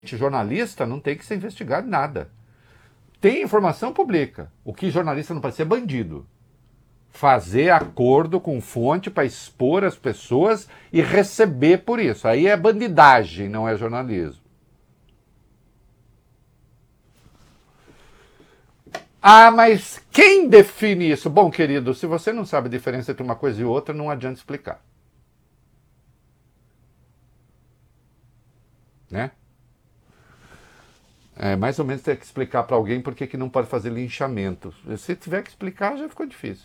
Jornalista não tem que ser investigado nada. Tem informação, publica. O que jornalista não pode ser bandido. Fazer acordo com fonte para expor as pessoas e receber por isso. Aí é bandidagem, não é jornalismo. Ah, mas quem define isso? Bom, querido, se você não sabe a diferença entre uma coisa e outra, não adianta explicar. Né? É mais ou menos ter que explicar para alguém por que não pode fazer linchamento. Se tiver que explicar, já ficou difícil.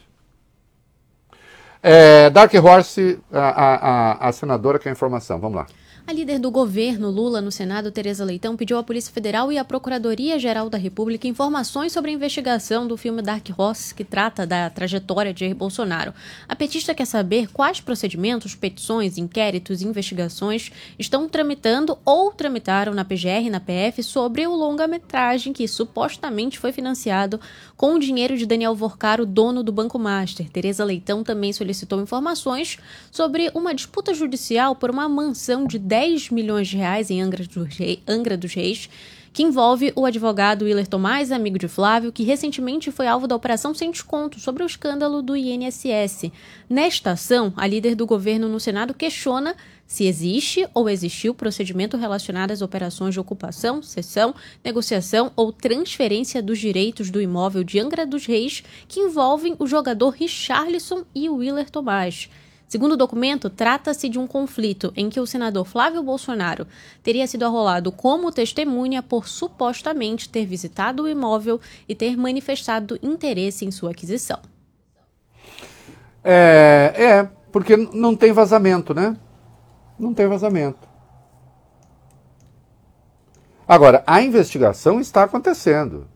Dark Horse, a senadora quer informação. Vamos lá. A líder do governo Lula no Senado, Tereza Leitão, pediu à Polícia Federal e à Procuradoria-Geral da República informações sobre a investigação do filme Dark Horse, que trata da trajetória de Jair Bolsonaro. A petista quer saber quais procedimentos, petições, inquéritos e investigações estão tramitando ou tramitaram na PGR e na PF sobre o longa-metragem que supostamente foi financiado com o dinheiro de Daniel Vorcaro, dono do Banco Master. Tereza Leitão também solicitou informações sobre uma disputa judicial por uma mansão de 10 milhões de reais em Angra dos Reis, que envolve o advogado Willer Tomás, amigo de Flávio, que recentemente foi alvo da Operação Sem Desconto sobre o escândalo do INSS. Nesta ação, a líder do governo no Senado questiona se existe ou existiu procedimento relacionado às operações de ocupação, cessão, negociação ou transferência dos direitos do imóvel de Angra dos Reis que envolvem o jogador Richarlison e o Willer Tomás. Segundo o documento, trata-se de um conflito em que o senador Flávio Bolsonaro teria sido arrolado como testemunha por supostamente ter visitado o imóvel e ter manifestado interesse em sua aquisição. Porque não tem vazamento, né? Não tem vazamento. Agora, a investigação está acontecendo.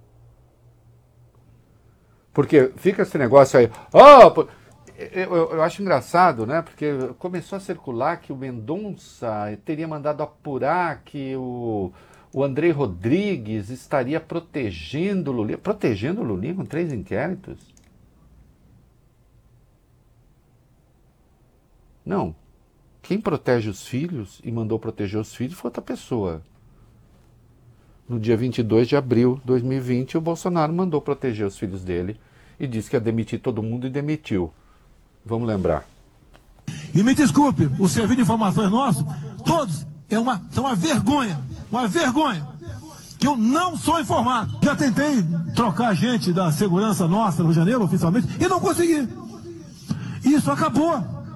Porque fica esse negócio aí... Eu acho engraçado, né? Porque começou a circular que o Mendonça teria mandado apurar que o André Rodrigues estaria protegendo o Lula. Protegendo o Lula com 3 inquéritos? Não. Quem protege os filhos e mandou proteger os filhos foi outra pessoa. No dia 22 de abril de 2020, o Bolsonaro mandou proteger os filhos dele e disse que ia demitir todo mundo e demitiu. Vamos lembrar. E me desculpe, o serviço de informações nosso, todos, são uma vergonha, que eu não sou informado. Já tentei trocar gente da segurança nossa no Rio de Janeiro, oficialmente, e não consegui. Isso acabou.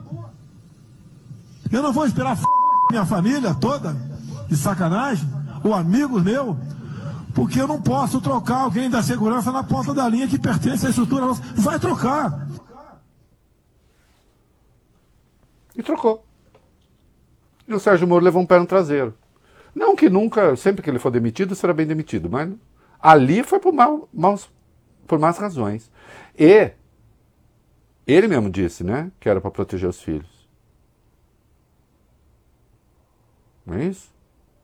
Eu não vou esperar minha família toda, de sacanagem, ou amigos meus, porque eu não posso trocar alguém da segurança na ponta da linha que pertence à estrutura nossa. Vai trocar. E trocou. E o Sérgio Moro levou um pé no traseiro. Não que nunca, sempre que ele for demitido, será bem demitido, mas ali foi por más razões. E ele mesmo disse, né, que era para proteger os filhos. Não é isso?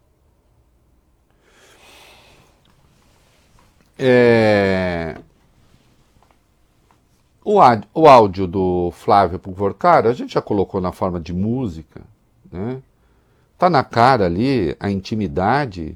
O áudio do Flávio Vorcaro, a gente já colocou na forma de música, né? Tá na cara ali a intimidade.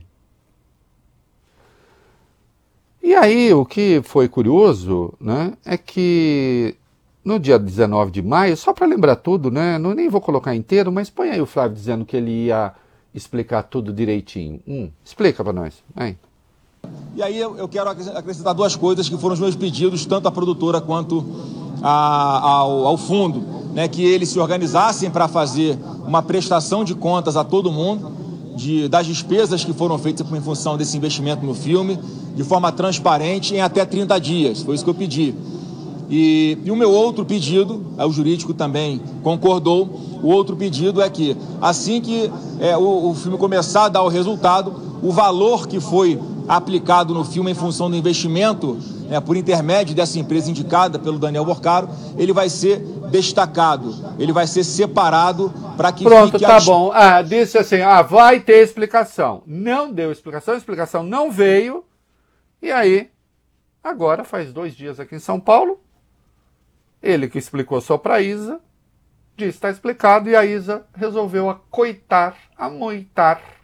E aí, o que foi curioso, né, é que no dia 19 de maio, só para lembrar tudo, né, nem vou colocar inteiro, mas põe aí o Flávio dizendo que ele ia explicar tudo direitinho. Explica para nós. Vai. E aí eu quero acrescentar 2 coisas que foram os meus pedidos, tanto à produtora quanto ao fundo, né, que eles se organizassem para fazer uma prestação de contas a todo mundo, das despesas que foram feitas em função desse investimento no filme, de forma transparente, em até 30 dias. Foi isso que eu pedi. E o meu outro pedido, o jurídico também concordou, o outro pedido é que, assim que o filme começar a dar o resultado, o valor que foi aplicado no filme em função do investimento, né, por intermédio dessa empresa indicada pelo Daniel Vorcaro, ele vai ser destacado, ele vai ser separado para que Pronto, fique... tá bom. Disse assim, vai ter explicação. Não deu explicação, a explicação não veio. E aí, agora faz 2 dias aqui em São Paulo, ele que explicou só para a Isa, disse, está explicado, e a Isa resolveu amoitar